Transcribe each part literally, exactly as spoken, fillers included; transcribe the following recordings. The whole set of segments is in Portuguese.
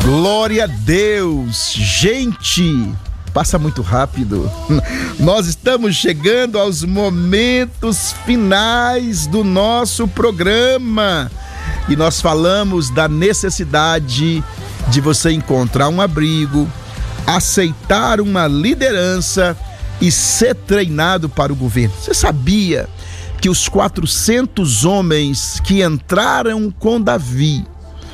Glória a Deus, gente, passa muito rápido. Nós estamos chegando aos momentos finais do nosso programa e nós falamos da necessidade de você encontrar um abrigo, aceitar uma liderança e ser treinado para o governo. Você sabia que os quatrocentos homens que entraram com Davi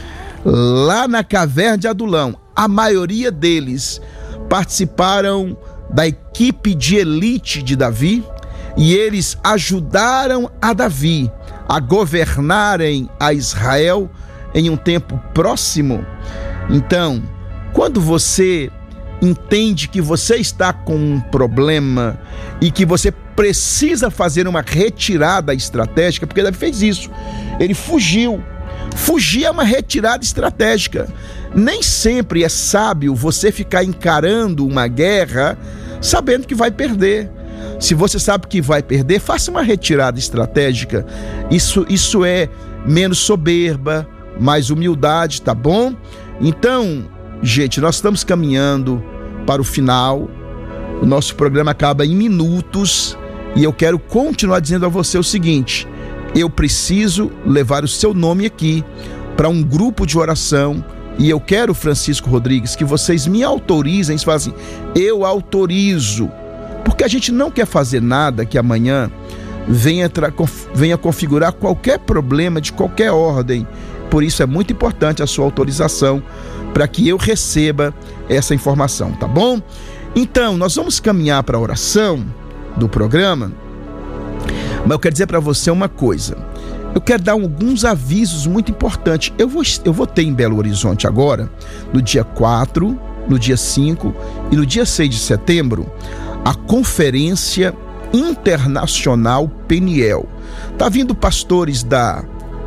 lá na caverna de Adulão, a maioria deles participaram da equipe de elite de Davi e eles ajudaram a Davi a governarem a Israel em um tempo próximo? Então, quando você entende que você está com um problema e que você precisa fazer uma retirada estratégica, porque Davi fez isso, ele fugiu. Fugir é uma retirada estratégica. Nem sempre é sábio você ficar encarando uma guerra sabendo que vai perder. Se você sabe que vai perder, faça uma retirada estratégica. Isso, isso é menos soberba, mais humildade, tá bom? Então, gente, nós estamos caminhando para o final. O nosso programa acaba em minutos e eu quero continuar dizendo a você o seguinte: eu preciso levar o seu nome aqui para um grupo de oração e eu quero, Francisco Rodrigues, que vocês me autorizem, e falem assim, eu autorizo, porque a gente não quer fazer nada que amanhã venha, tra- venha configurar qualquer problema de qualquer ordem. Por isso é muito importante a sua autorização para que eu receba essa informação, tá bom? Então, nós vamos caminhar para a oração do programa. Mas eu quero dizer para você uma coisa. Eu quero dar alguns avisos muito importantes. Eu vou, eu vou ter em Belo Horizonte agora, no dia quatro, no dia cinco e no dia seis de setembro, a Conferência Internacional Peniel. Tá vindo pastores da,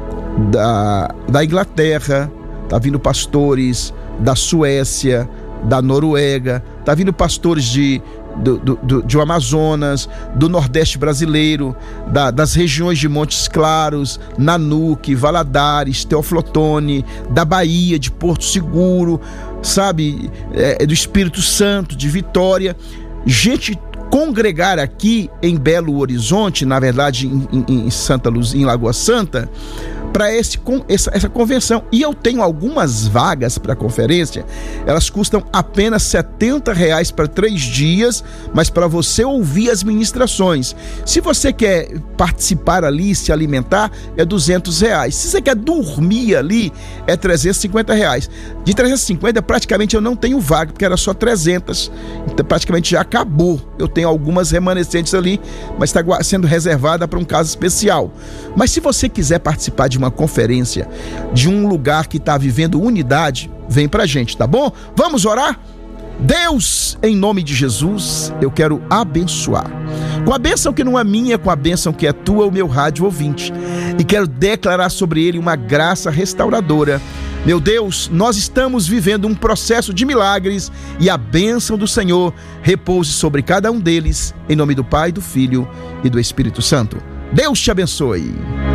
da, da Inglaterra, tá vindo pastores da Suécia, da Noruega, tá vindo pastores de Do, do, do Amazonas, do Nordeste brasileiro, da, das regiões de Montes Claros, Nanuque, Valadares, Teoflotone, da Bahia, de Porto Seguro, sabe, é, do Espírito Santo, de Vitória. Gente congregar aqui em Belo Horizonte, na verdade em, em, em Santa Luz, em Lagoa Santa, para esse, essa, essa convenção. E eu tenho algumas vagas para a conferência, elas custam apenas setenta reais para três dias, mas para você ouvir as ministrações. Se você quer participar ali, se alimentar, é duzentos reais. Se você quer dormir ali, é trezentos e cinquenta reais. De trezentos e cinquenta, praticamente eu não tenho vaga, porque era só trezentos, então praticamente já acabou. Eu tenho algumas remanescentes ali, mas está sendo reservada para um caso especial. Mas se você quiser participar de uma conferência, de um lugar que está vivendo unidade, vem pra gente, tá bom? Vamos orar? Deus, em nome de Jesus, eu quero abençoar, com a bênção que não é minha, com a bênção que é tua, o meu rádio ouvinte, e quero declarar sobre ele uma graça restauradora. Meu Deus, nós estamos vivendo um processo de milagres e a bênção do Senhor repouse sobre cada um deles, em nome do Pai, do Filho e do Espírito Santo. Deus te abençoe.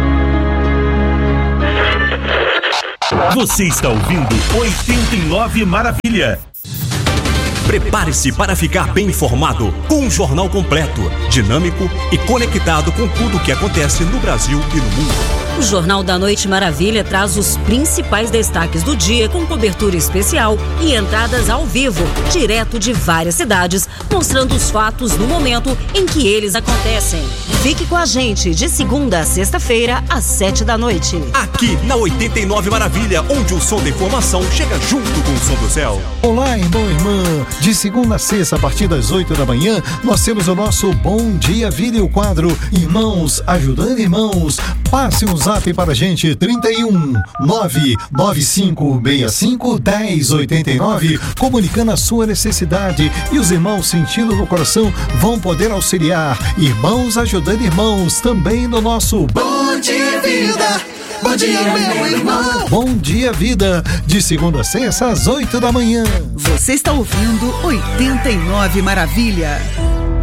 Você está ouvindo oitenta e nove Maravilha. Prepare-se para ficar bem informado com um jornal completo, dinâmico e conectado com tudo o que acontece no Brasil e no mundo. O Jornal da Noite Maravilha traz os principais destaques do dia com cobertura especial e entradas ao vivo, direto de várias cidades, mostrando os fatos no momento em que eles acontecem. Fique com a gente de segunda a sexta-feira, às sete da noite. Aqui na oitenta e nove Maravilha, onde o som da informação chega junto com o som do céu. Olá, irmão e irmã. De segunda a sexta, a partir das oito da manhã, nós temos o nosso Bom Dia Vida e o quadro Irmãos Ajudando Irmãos. Passe um zap para a gente, trinta e um, nove nove cinco seis cinco, um zero oito nove, comunicando a sua necessidade, e os irmãos sentindo no coração vão poder auxiliar. Irmãos Ajudando Irmãos, também no nosso Bom Dia Vida. Bom dia, meu irmão. Bom Dia Vida, de segunda a sexta às oito da manhã. Você está ouvindo oitenta e nove Maravilha.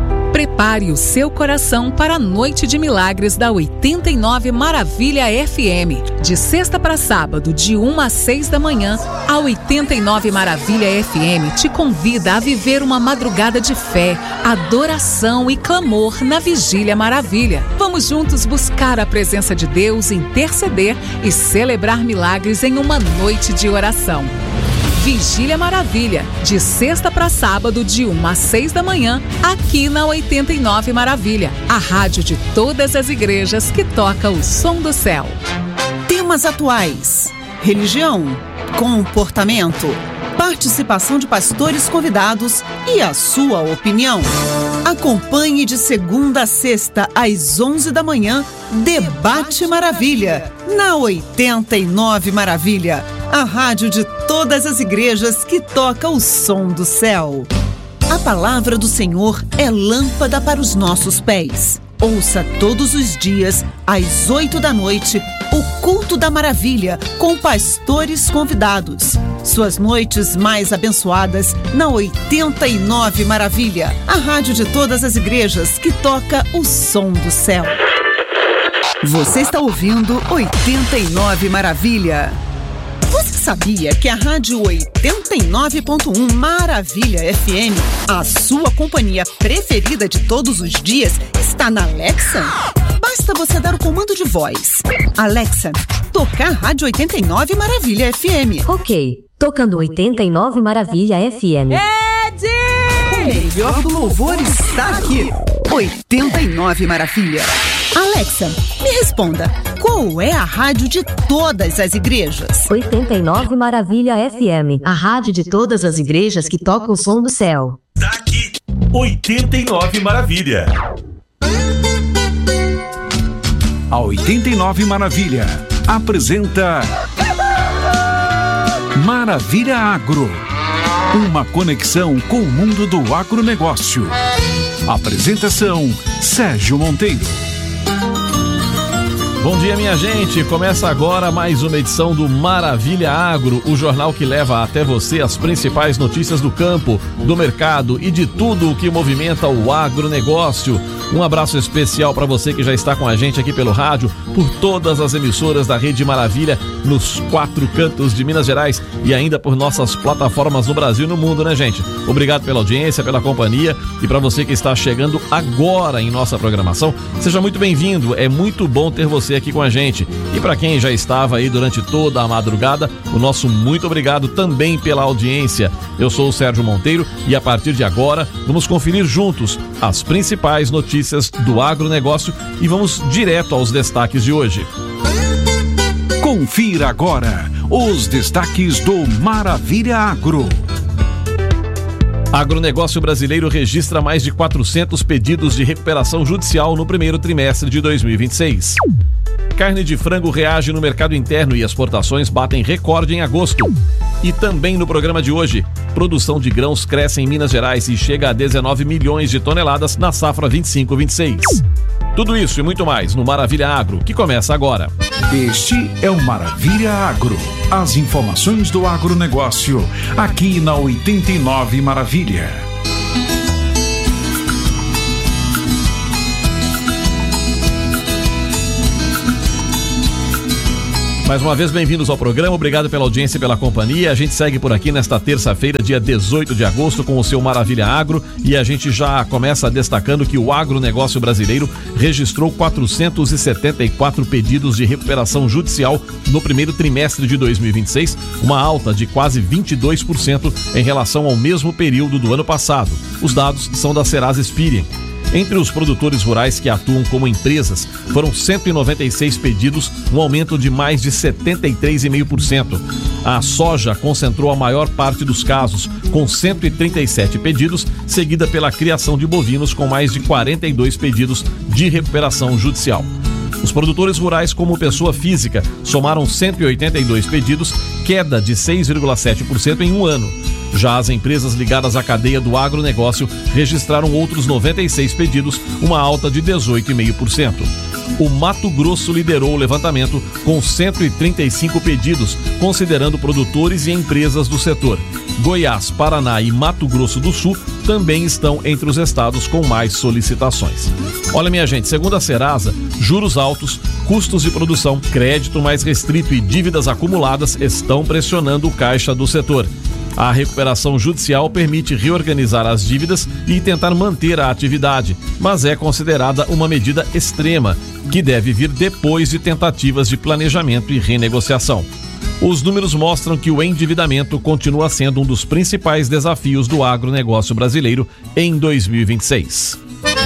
Prepare o seu coração para a Noite de Milagres da oitenta e nove Maravilha F M. De sexta para sábado, de uma às seis da manhã, a oitenta e nove Maravilha F M te convida a viver uma madrugada de fé, adoração e clamor na Vigília Maravilha. Vamos juntos buscar a presença de Deus, interceder e celebrar milagres em uma noite de oração. Vigília Maravilha, de sexta para sábado, de uma às seis da manhã, aqui na oitenta e nove Maravilha, a rádio de todas as igrejas que toca o som do céu. Temas atuais: religião, comportamento, participação de pastores convidados e a sua opinião. Acompanhe de segunda a sexta, às onze da manhã, Debate Maravilha, na oitenta e nove Maravilha, a rádio de todas as igrejas que toca o som do céu. A palavra do Senhor é lâmpada para os nossos pés. Ouça todos os dias, às oito da noite, o Culto da Maravilha, com pastores convidados. Suas noites mais abençoadas na oitenta e nove Maravilha, a rádio de todas as igrejas que toca o som do céu. Você está ouvindo oitenta e nove Maravilha. Você sabia que a rádio oitenta e nove ponto um Maravilha F M, a sua companhia preferida de todos os dias, está na Alexa? Basta você dar o comando de voz: Alexa, tocar rádio oitenta e nove Maravilha F M. Ok, tocando oitenta e nove Maravilha F M. Ed! O melhor do louvor está aqui. oitenta e nove Maravilha. Alexa, me responda, qual é a rádio de todas as igrejas? oitenta e nove Maravilha F M, a rádio de todas as igrejas que toca o som do céu. Daqui, oitenta e nove Maravilha. A oitenta e nove Maravilha apresenta Maravilha Agro, uma conexão com o mundo do agronegócio. Apresentação: Sérgio Monteiro. Bom dia, minha gente. Começa agora mais uma edição do Maravilha Agro, o jornal que leva até você as principais notícias do campo, do mercado e de tudo o que movimenta o agronegócio. Um abraço especial para você que já está com a gente aqui pelo rádio, por todas as emissoras da Rede Maravilha, nos quatro cantos de Minas Gerais e ainda por nossas plataformas no Brasil e no mundo, né, gente? Obrigado pela audiência, pela companhia, e para você que está chegando agora em nossa programação, seja muito bem-vindo. É muito bom ter você aqui com a gente. E para quem já estava aí durante toda a madrugada, o nosso muito obrigado também pela audiência. Eu sou o Sérgio Monteiro e a partir de agora vamos conferir juntos as principais notícias do agronegócio e vamos direto aos destaques de hoje. Confira agora os destaques do Maravilha Agro. Agronegócio brasileiro registra mais de quatrocentos pedidos de recuperação judicial no primeiro trimestre de dois mil e vinte e seis. Carne de frango reage no mercado interno e exportações batem recorde em agosto. E também no programa de hoje, produção de grãos cresce em Minas Gerais e chega a dezenove milhões de toneladas na safra vinte e cinco vinte e seis. Tudo isso e muito mais no Maravilha Agro, que começa agora. Este é o Maravilha Agro. As informações do agronegócio, aqui na oitenta e nove Maravilha. Mais uma vez, bem-vindos ao programa, obrigado pela audiência e pela companhia. A gente segue por aqui nesta terça-feira, dia dezoito de agosto, com o seu Maravilha Agro, e a gente já começa destacando que o agronegócio brasileiro registrou quatrocentos e setenta e quatro pedidos de recuperação judicial no primeiro trimestre de dois mil e vinte e seis, uma alta de quase vinte e dois por cento em relação ao mesmo período do ano passado. Os dados são da Serasa Experian. Entre os produtores rurais que atuam como empresas, foram cento e noventa e seis pedidos, um aumento de mais de setenta e três vírgula cinco por cento. A soja concentrou a maior parte dos casos, com cento e trinta e sete pedidos, seguida pela criação de bovinos, com mais de quarenta e dois pedidos de recuperação judicial. Os produtores rurais como pessoa física somaram cento e oitenta e dois pedidos, queda de seis vírgula sete por cento em um ano. Já as empresas ligadas à cadeia do agronegócio registraram outros noventa e seis pedidos, uma alta de dezoito vírgula cinco por cento. O Mato Grosso liderou o levantamento com cento e trinta e cinco pedidos, considerando produtores e empresas do setor. Goiás, Paraná e Mato Grosso do Sul também estão entre os estados com mais solicitações. Olha, minha gente, segundo a Serasa, juros altos, custos de produção, crédito mais restrito e dívidas acumuladas estão pressionando o caixa do setor. A recuperação judicial permite reorganizar as dívidas e tentar manter a atividade, mas é considerada uma medida extrema, que deve vir depois de tentativas de planejamento e renegociação. Os números mostram que o endividamento continua sendo um dos principais desafios do agronegócio brasileiro em dois mil e vinte e seis.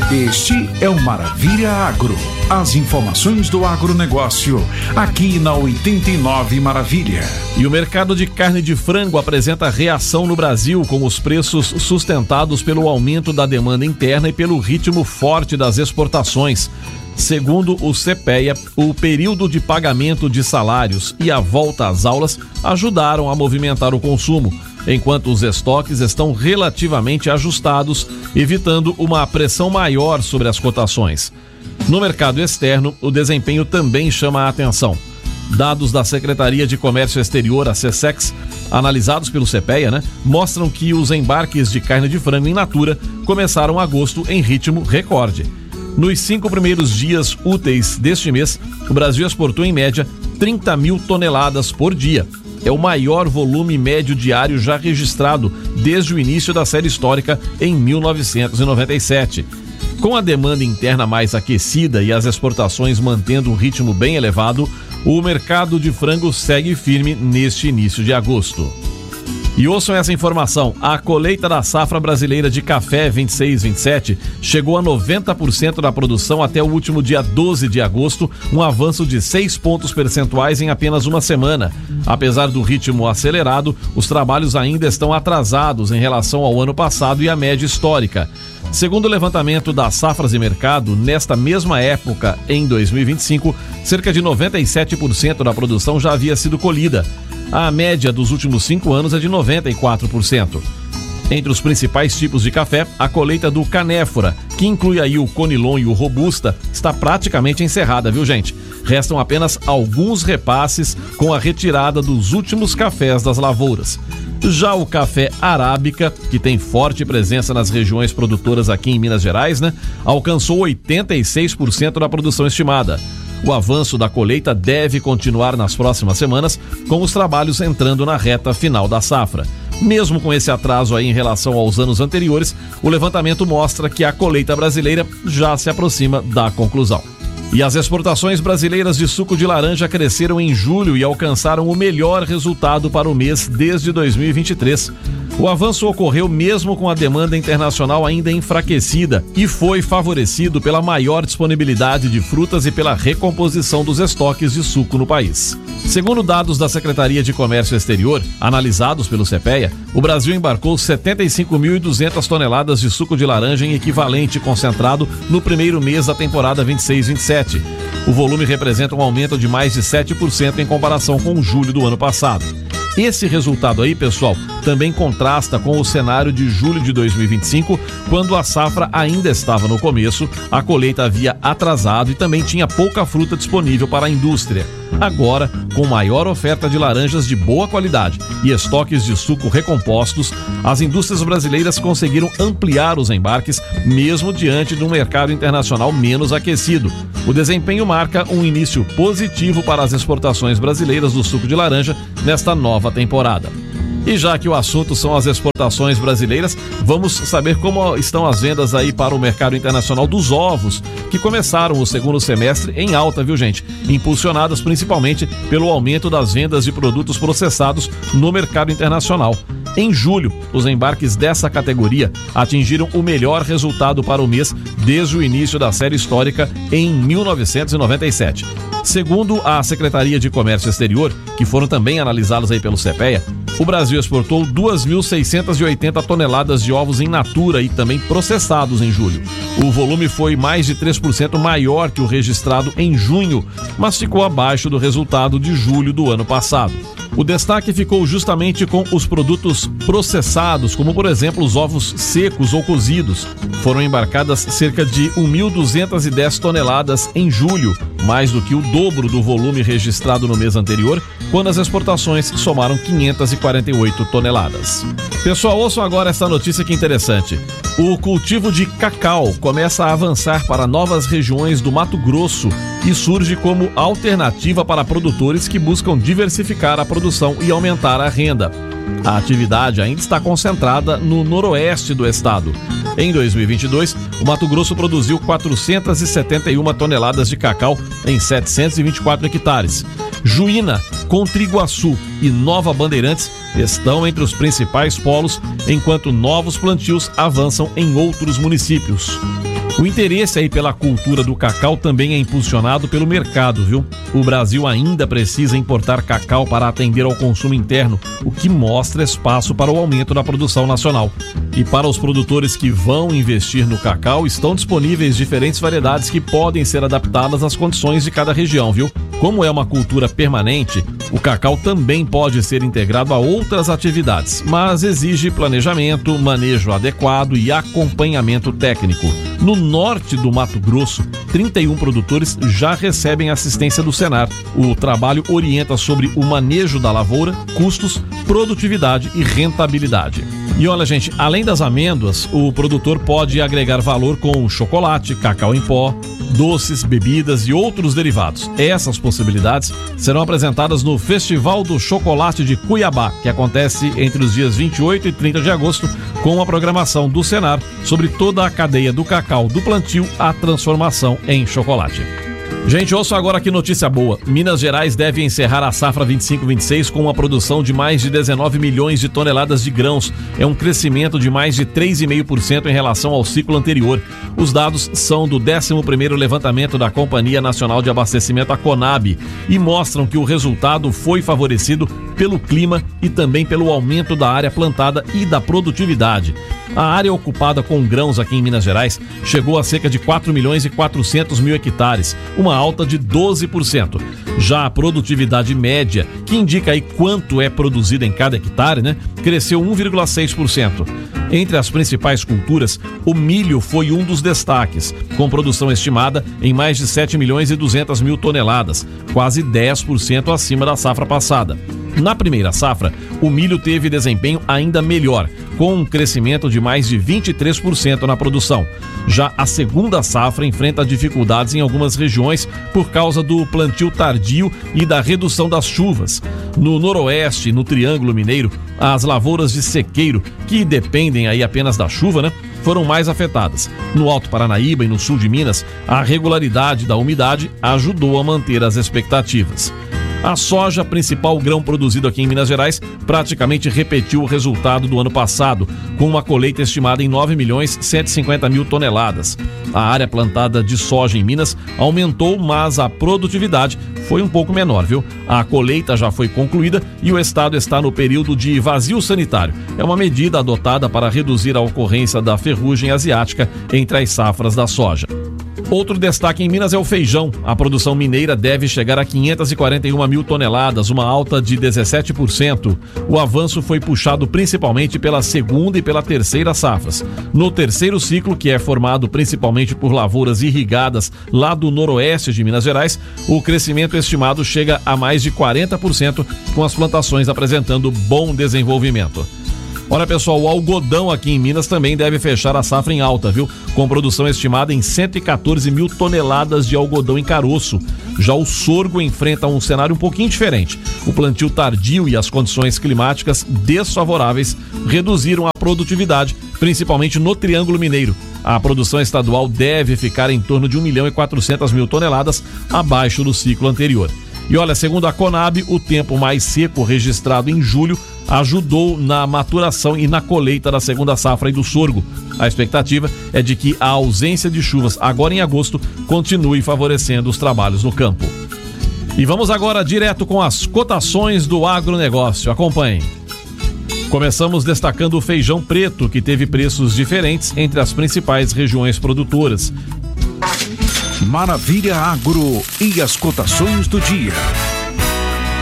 Este é o Maravilha Agro. As informações do agronegócio, aqui na oitenta e nove Maravilha. E o mercado de carne de frango apresenta reação no Brasil, com os preços sustentados pelo aumento da demanda interna e pelo ritmo forte das exportações. Segundo o CEPEA, o período de pagamento de salários e a volta às aulas ajudaram a movimentar o consumo, enquanto os estoques estão relativamente ajustados, evitando uma pressão maior sobre as cotações. No mercado externo, o desempenho também chama a atenção. Dados da Secretaria de Comércio Exterior, a SESEX, analisados pelo CEPEA, né, mostram que os embarques de carne de frango in natura começaram agosto em ritmo recorde. Nos cinco primeiros dias úteis deste mês, o Brasil exportou em média trinta mil toneladas por dia. É o maior volume médio diário já registrado desde o início da série histórica em mil novecentos e noventa e sete. Com a demanda interna mais aquecida e as exportações mantendo um ritmo bem elevado, o mercado de frango segue firme neste início de agosto. E ouçam essa informação: a colheita da safra brasileira de café vinte e seis vinte e sete chegou a noventa por cento da produção até o último dia doze de agosto, um avanço de seis pontos percentuais em apenas uma semana. Apesar do ritmo acelerado, os trabalhos ainda estão atrasados em relação ao ano passado e à média histórica. Segundo o levantamento das safras e mercado, nesta mesma época, em dois mil e vinte e cinco, cerca de noventa e sete por cento da produção já havia sido colhida. A média dos últimos cinco anos é de noventa e quatro por cento. Entre os principais tipos de café, a colheita do canéfora, que inclui aí o conilon e o robusta, está praticamente encerrada, viu, gente? Restam apenas alguns repasses com a retirada dos últimos cafés das lavouras. Já o café arábica, que tem forte presença nas regiões produtoras aqui em Minas Gerais, né, alcançou oitenta e seis por cento da produção estimada. O avanço da colheita deve continuar nas próximas semanas, com os trabalhos entrando na reta final da safra. Mesmo com esse atraso aí em relação aos anos anteriores, o levantamento mostra que a colheita brasileira já se aproxima da conclusão. E as exportações brasileiras de suco de laranja cresceram em julho e alcançaram o melhor resultado para o mês desde dois mil e vinte e três. O avanço ocorreu mesmo com a demanda internacional ainda enfraquecida e foi favorecido pela maior disponibilidade de frutas e pela recomposição dos estoques de suco no país. Segundo dados da Secretaria de Comércio Exterior, analisados pelo CEPEA, o Brasil embarcou setenta e cinco mil e duzentas toneladas de suco de laranja em equivalente concentrado no primeiro mês da temporada vinte e seis vinte e sete. O volume representa um aumento de mais de sete por cento em comparação com julho do ano passado. Esse resultado aí, pessoal, também contrasta com o cenário de julho de dois mil e vinte e cinco, quando a safra ainda estava no começo, a colheita havia atrasado e também tinha pouca fruta disponível para a indústria. Agora, com maior oferta de laranjas de boa qualidade e estoques de suco recompostos, as indústrias brasileiras conseguiram ampliar os embarques, mesmo diante de um mercado internacional menos aquecido. O desempenho marca um início positivo para as exportações brasileiras do suco de laranja nesta nova temporada. E já que o assunto são as exportações brasileiras, vamos saber como estão as vendas aí para o mercado internacional dos ovos, que começaram o segundo semestre em alta, viu, gente? Impulsionadas principalmente pelo aumento das vendas de produtos processados no mercado internacional. Em julho, os embarques dessa categoria atingiram o melhor resultado para o mês desde o início da série histórica em mil novecentos e noventa e sete. Segundo a Secretaria de Comércio Exterior, que foram também analisados aí pelo CEPEA, o Brasil exportou duas mil seiscentas e oitenta toneladas de ovos in natura e também processados em julho. O volume foi mais de três por cento maior que o registrado em junho, mas ficou abaixo do resultado de julho do ano passado. O destaque ficou justamente com os produtos processados, como por exemplo os ovos secos ou cozidos. Foram embarcadas cerca de mil duzentas e dez toneladas em julho, mais do que o dobro do volume registrado no mês anterior, quando as exportações somaram quinhentas e quarenta e oito toneladas. Pessoal, ouçam agora essa notícia que interessante. O cultivo de cacau começa a avançar para novas regiões do Mato Grosso e surge como alternativa para produtores que buscam diversificar a produção e aumentar a renda. A atividade ainda está concentrada no noroeste do estado. Em dois mil e vinte e dois, o Mato Grosso produziu quatrocentas e setenta e uma toneladas de cacau em setecentos e vinte e quatro hectares. Juína, Contriguaçu e Nova Bandeirantes estão entre os principais polos, enquanto novos plantios avançam em outros municípios. O interesse aí pela cultura do cacau também é impulsionado pelo mercado, viu? O Brasil ainda precisa importar cacau para atender ao consumo interno, o que mostra espaço para o aumento da produção nacional. E para os produtores que vão investir no cacau, estão disponíveis diferentes variedades que podem ser adaptadas às condições de cada região, viu? Como é uma cultura permanente, o cacau também pode ser integrado a outras atividades, mas exige planejamento, manejo adequado e acompanhamento técnico. No norte do Mato Grosso, trinta e um produtores já recebem assistência do Senar. O trabalho orienta sobre o manejo da lavoura, custos, produtividade e rentabilidade. E olha, gente, além das amêndoas, o produtor pode agregar valor com chocolate, cacau em pó, doces, bebidas e outros derivados. Essas possibilidades serão apresentadas no Festival do Chocolate de Cuiabá, que acontece entre os dias vinte e oito e trinta de agosto, com a programação do Senar sobre toda a cadeia do cacau, do plantio à transformação em chocolate. Gente, ouça agora que notícia boa. Minas Gerais deve encerrar a safra vinte e cinco vinte e seis com uma produção de mais de dezenove milhões de toneladas de grãos. É um crescimento de mais de três vírgula cinco por cento em relação ao ciclo anterior. Os dados são do décimo primeiro levantamento da Companhia Nacional de Abastecimento, a Conab, e mostram que o resultado foi favorecido pelo clima e também pelo aumento da área plantada e da produtividade. A área ocupada com grãos aqui em Minas Gerais chegou a cerca de quatro milhões e quatrocentos mil hectares, uma alta de doze por cento. Já a produtividade média, que indica aí quanto é produzido em cada hectare, né, cresceu um vírgula seis por cento. Entre as principais culturas, o milho foi um dos destaques, com produção estimada em mais de sete milhões e duzentas mil toneladas, quase dez por cento acima da safra passada. Na primeira safra, o milho teve desempenho ainda melhor, com um crescimento de mais de vinte e três por cento na produção. Já a segunda safra enfrenta dificuldades em algumas regiões por causa do plantio tardio e da redução das chuvas. No noroeste, no Triângulo Mineiro, as lavouras de sequeiro, que dependem aí apenas da chuva, né, foram mais afetadas. No Alto Paranaíba e no sul de Minas, a regularidade da umidade ajudou a manter as expectativas. A soja, principal grão produzido aqui em Minas Gerais, praticamente repetiu o resultado do ano passado, com uma colheita estimada em nove milhões cento e cinquenta mil toneladas. A área plantada de soja em Minas aumentou, mas a produtividade foi um pouco menor, viu? A colheita já foi concluída e o estado está no período de vazio sanitário. É uma medida adotada para reduzir a ocorrência da ferrugem asiática entre as safras da soja. Outro destaque em Minas é o feijão. A produção mineira deve chegar a quinhentas e quarenta e uma mil toneladas, uma alta de dezessete por cento. O avanço foi puxado principalmente pela segunda e pela terceira safras. No terceiro ciclo, que é formado principalmente por lavouras irrigadas lá do noroeste de Minas Gerais, o crescimento estimado chega a mais de quarenta por cento, com as plantações apresentando bom desenvolvimento. Olha, pessoal, o algodão aqui em Minas também deve fechar a safra em alta, viu? Com produção estimada em cento e quatorze mil toneladas de algodão em caroço. Já o sorgo enfrenta um cenário um pouquinho diferente. O plantio tardio e as condições climáticas desfavoráveis reduziram a produtividade, principalmente no Triângulo Mineiro. A produção estadual deve ficar em torno de um milhão e quatrocentas mil toneladas, abaixo do ciclo anterior. E olha, segundo a Conab, o tempo mais seco registrado em julho ajudou na maturação e na colheita da segunda safra e do sorgo. A expectativa é de que a ausência de chuvas agora em agosto continue favorecendo os trabalhos no campo. E vamos agora direto com as cotações do agronegócio. Acompanhem. Começamos destacando o feijão preto, que teve preços diferentes entre as principais regiões produtoras. Maravilha Agro e as cotações do dia.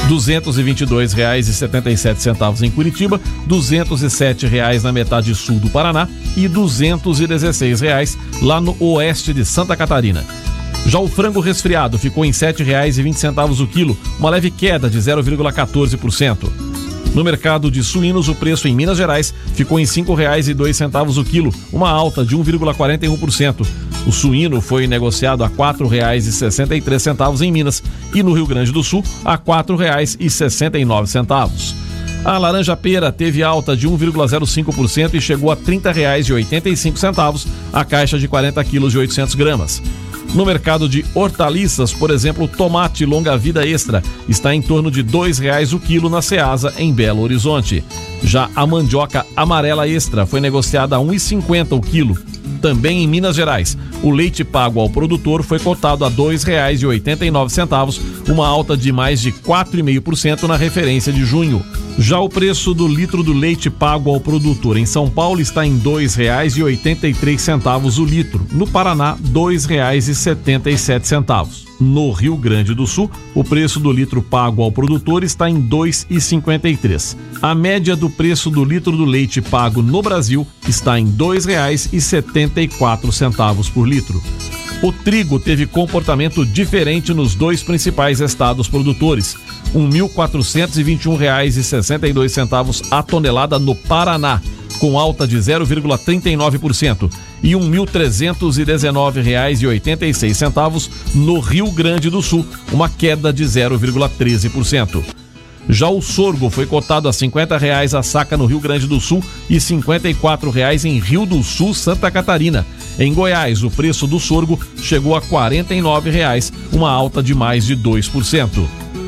duzentos e vinte e dois reais e setenta e sete centavos em Curitiba, duzentos e sete reais na metade sul do Paraná e duzentos e dezesseis reais lá no oeste de Santa Catarina. Já o frango resfriado ficou em sete reais e vinte centavos o quilo, uma leve queda de zero vírgula quatorze por cento. No mercado de suínos, o preço em Minas Gerais ficou em cinco reais e dois centavos o quilo, uma alta de um vírgula quarenta e um por cento. O suíno foi negociado a quatro reais e sessenta e três centavos em Minas e no Rio Grande do Sul a quatro reais e sessenta e nove centavos. A laranja pera teve alta de um vírgula zero cinco por cento e chegou a trinta reais e oitenta e cinco centavos a caixa de quarenta quilos de oitocentas gramas. No mercado de hortaliças, por exemplo, o tomate longa-vida extra está em torno de dois reais o quilo na Ceasa, em Belo Horizonte. Já a mandioca amarela extra foi negociada a um real e cinquenta centavos o quilo. Também em Minas Gerais, o leite pago ao produtor foi cotado a dois reais e oitenta e nove centavos, uma alta de mais de quatro vírgula cinco por cento na referência de junho. Já o preço do litro do leite pago ao produtor em São Paulo está em dois reais e oitenta e três centavos o litro. No Paraná, dois reais e setenta e sete centavos. No Rio Grande do Sul, o preço do litro pago ao produtor está em dois reais e cinquenta e três centavos. A média do preço do litro do leite pago no Brasil está em dois reais e setenta e quatro centavos por litro. O trigo teve comportamento diferente nos dois principais estados produtores. mil quatrocentos e vinte e um reais e sessenta e dois centavos a tonelada no Paraná, com alta de zero vírgula trinta e nove por cento, e mil trezentos e dezenove reais e oitenta e seis centavos no Rio Grande do Sul, uma queda de zero vírgula treze por cento. Já o sorgo foi cotado a cinquenta reais a saca no Rio Grande do Sul e cinquenta e quatro reais em Rio do Sul, Santa Catarina. Em Goiás, o preço do sorgo chegou a quarenta e nove reais, uma alta de mais de dois por cento.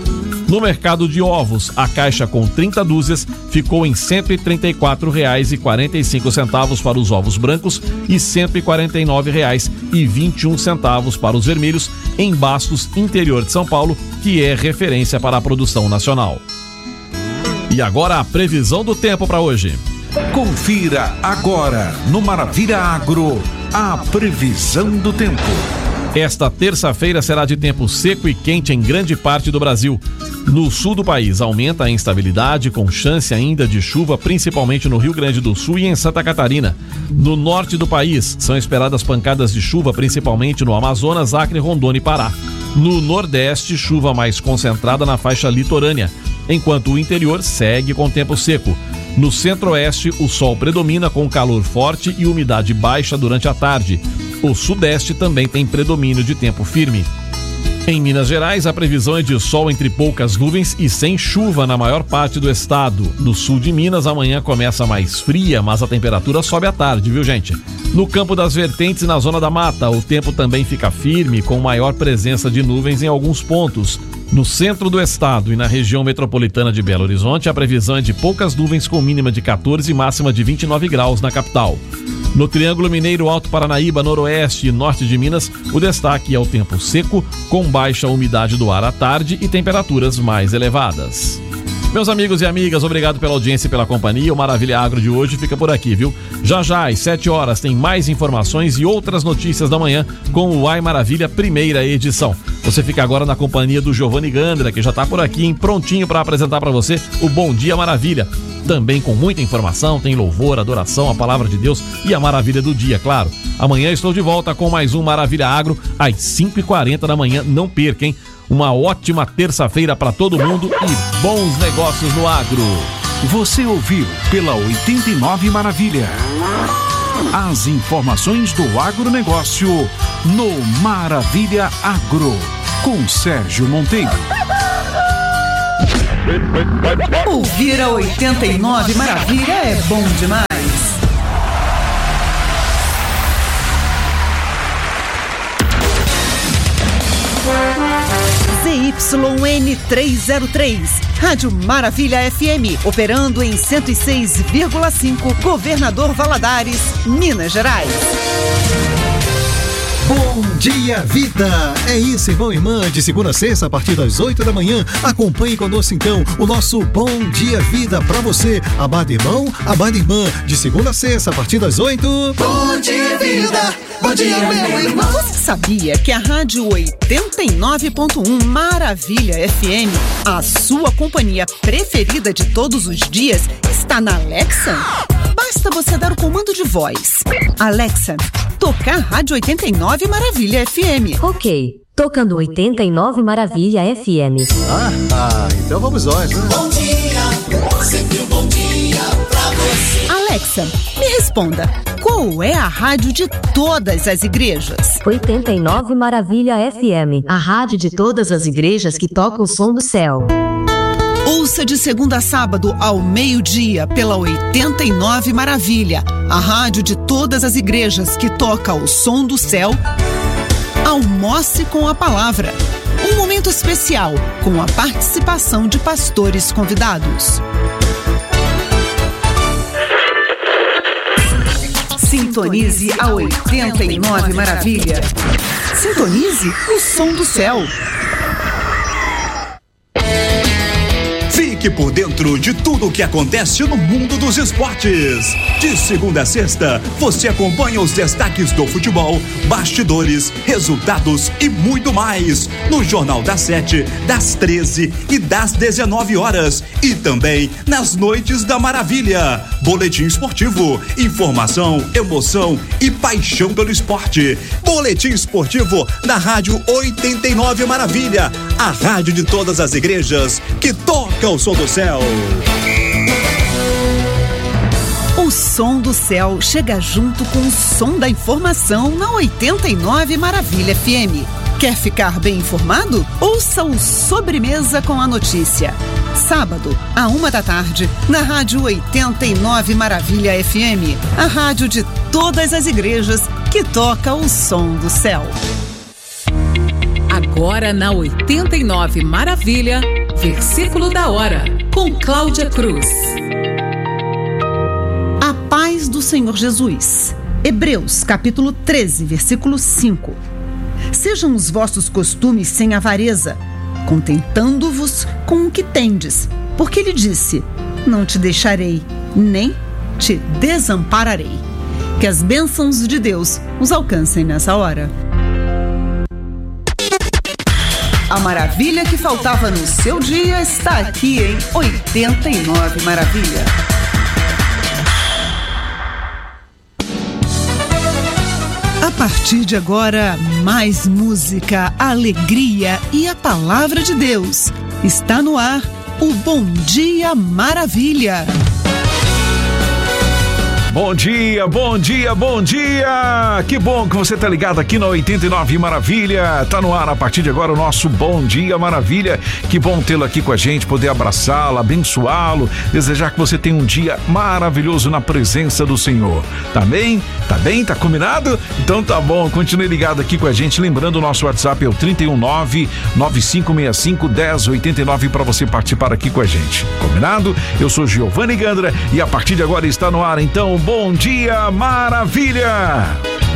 No mercado de ovos, a caixa com trinta dúzias ficou em cento e trinta e quatro reais e quarenta e cinco centavos para os ovos brancos e cento e quarenta e nove reais e vinte e um centavos para os vermelhos em Bastos, interior de São Paulo, que é referência para a produção nacional. E agora a previsão do tempo para hoje. Confira agora no Maravilha Agro a previsão do tempo. Esta terça-feira será de tempo seco e quente em grande parte do Brasil. No sul do país, aumenta a instabilidade, com chance ainda de chuva, principalmente no Rio Grande do Sul e em Santa Catarina. No norte do país, são esperadas pancadas de chuva, principalmente no Amazonas, Acre, Rondônia e Pará. No nordeste, chuva mais concentrada na faixa litorânea, enquanto o interior segue com tempo seco. No centro-oeste, o sol predomina com calor forte e umidade baixa durante a tarde. O sudeste também tem predomínio de tempo firme. Em Minas Gerais, a previsão é de sol entre poucas nuvens e sem chuva na maior parte do estado. No sul de Minas, amanhã começa mais fria, mas a temperatura sobe à tarde, viu, gente? No Campo das Vertentes e na Zona da Mata, o tempo também fica firme, com maior presença de nuvens em alguns pontos. No centro do estado e na região metropolitana de Belo Horizonte, a previsão é de poucas nuvens com mínima de quatorze e máxima de vinte e nove graus na capital. No Triângulo Mineiro, Alto Paranaíba, Noroeste e Norte de Minas, o destaque é o tempo seco, com baixa umidade do ar à tarde e temperaturas mais elevadas. Meus amigos e amigas, obrigado pela audiência e pela companhia. O Maravilha Agro de hoje fica por aqui, viu? Já já, às sete horas, tem mais informações e outras notícias da manhã com o Ai Maravilha, primeira edição. Você fica agora na companhia do Giovanni Gandra, que já tá por aqui, hein, prontinho para apresentar para você o Bom Dia Maravilha. Também com muita informação, tem louvor, adoração, a palavra de Deus e a maravilha do dia, claro. Amanhã estou de volta com mais um Maravilha Agro, às cinco e quarenta da manhã, não perca, hein? Uma ótima terça-feira para todo mundo e bons negócios no agro. Você ouviu pela oitenta e nove Maravilha. As informações do agronegócio no Maravilha Agro, com Sérgio Monteiro. Ouvir a oitenta e nove Maravilha é bom demais. Z Y N trezentos e três, Rádio Maravilha F M, operando em cento e seis vírgula cinco, Governador Valadares, Minas Gerais. Boa Bom Dia Vida. É isso, irmão e irmã, de segunda a sexta, a partir das oito da manhã. Acompanhe conosco então o nosso Bom Dia Vida pra você. Amado irmão, amada irmã, de segunda a sexta, a partir das oito. Bom Dia Vida, bom dia meu irmão. Você sabia que a Rádio oitenta e nove ponto um Maravilha F M, a sua companhia preferida de todos os dias, está na Alexa? Basta você dar o comando de voz. Alexa, tocar Rádio oitenta e nove Maravilha F M. Ok, tocando oitenta e nove Maravilha F M. Ah, ah, então vamos nós, né? Bom dia, sempre um bom dia pra você. Alexa, me responda, qual é a rádio de todas as igrejas? oitenta e nove Maravilha F M, a rádio de todas as igrejas que toca o som do céu. Ouça de segunda a sábado ao meio-dia pela oitenta e nove Maravilha, a rádio de todas as igrejas que toca o som do céu. Almoce com a palavra. Um momento especial com a participação de pastores convidados. Sintonize a oitenta e nove Maravilha. Sintonize o som do céu. Fique por dentro de tudo o que acontece no mundo dos esportes. De segunda a sexta, você acompanha os destaques do futebol, bastidores, resultados e muito mais no Jornal das Sete, das treze e das dezenove horas. E também nas Noites da Maravilha. Boletim esportivo, informação, emoção e paixão pelo esporte. Boletim esportivo da Rádio oitenta e nove Maravilha, a rádio de todas as igrejas que toca o som do céu. O som do céu chega junto com o som da informação na oitenta e nove Maravilha F M. Quer ficar bem informado? Ouça o Sobremesa com a Notícia. Sábado, à uma da tarde, na Rádio oitenta e nove Maravilha F M, a rádio de todas as igrejas que toca o som do céu. Agora na oitenta e nove Maravilha, versículo da hora, com Cláudia Cruz. A paz do Senhor Jesus. Hebreus, capítulo treze, versículo cinco. Sejam os vossos costumes sem avareza, contentando-vos com o que tendes, porque ele disse: não te deixarei, nem te desampararei. Que as bênçãos de Deus os alcancem nessa hora. A maravilha que faltava no seu dia está aqui em oitenta e nove Maravilha. A partir de agora, mais música, alegria e a palavra de Deus. Está no ar o Bom Dia Maravilha. Bom dia, bom dia, bom dia! Que bom que você tá ligado aqui na oitenta e nove Maravilha. Tá no ar a partir de agora o nosso Bom Dia Maravilha. Que bom tê-lo aqui com a gente, poder abraçá-lo, abençoá-lo, desejar que você tenha um dia maravilhoso na presença do Senhor. Tá bem? Tá bem? Tá combinado? Então tá bom, continue ligado aqui com a gente. Lembrando, o nosso WhatsApp é o trinta e um, nove nove cinco seis cinco, um zero oito nove para você participar aqui com a gente. Combinado? Eu sou Giovanni Gandra e a partir de agora está no ar, então, Bom Dia Maravilha!